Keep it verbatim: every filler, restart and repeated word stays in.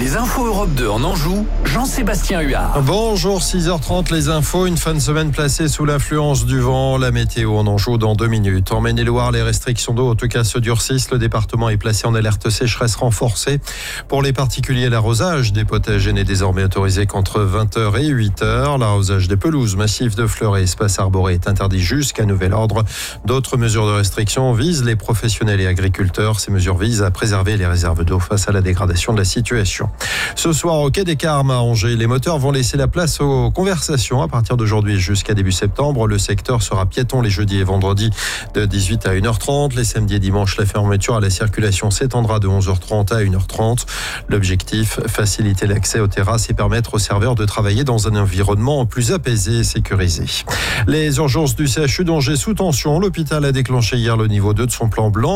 Les infos Europe deux en Anjou, Jean-Sébastien Huard. Bonjour, six heures trente, les infos. Une fin de semaine placée sous l'influence du vent. La météo en Anjou dans deux minutes. En Maine-et-Loire, les restrictions d'eau en tout cas se durcissent. Le département est placé en alerte sécheresse renforcée. Pour les particuliers, l'arrosage des potagers n'est désormais autorisé qu'entre vingt heures et huit heures. L'arrosage des pelouses, massifs de fleurs et espaces arborés est interdit jusqu'à nouvel ordre. D'autres mesures de restriction visent les professionnels et agriculteurs. Ces mesures visent à préserver les réserves d'eau face à la dégradation de la situation. Ce soir, au Quai des Carmes à Angers, les moteurs vont laisser la place aux conversations. À partir d'aujourd'hui jusqu'à début septembre, le secteur sera piéton les jeudis et vendredis de dix-huit à une heure trente. Les samedis et dimanches, la fermeture à la circulation s'étendra de onze heures trente à une heure trente. L'objectif, faciliter l'accès aux terrasses et permettre aux serveurs de travailler dans un environnement plus apaisé et sécurisé. Les urgences du C H U d'Angers sous tension. L'hôpital a déclenché hier le niveau deux de son plan blanc.